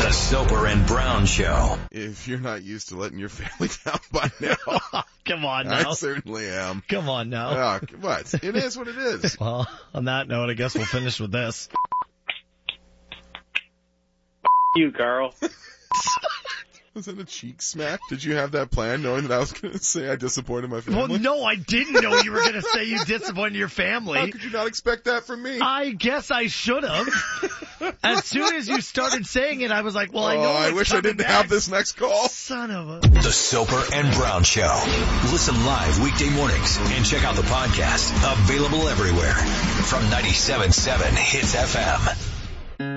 The Soper and Brown Show. If you're not used to letting your family down by now, Come on now. I certainly am. Come on now. What? It is what it is. Well, on that note, I guess we'll finish with this. You, Carl. Was that a cheek smack? Did you have that plan, knowing that I was going to say I disappointed my family? Well, no, I didn't know you were going to say you disappointed your family. How could you not expect that from me? I guess I should have. As soon as you started saying it, I was like, well, I know I wish I didn't have this next call. Son of a... The Soper and Brown Show. Listen live weekday mornings and check out the podcast. Available everywhere. From 97.7 Hits FM.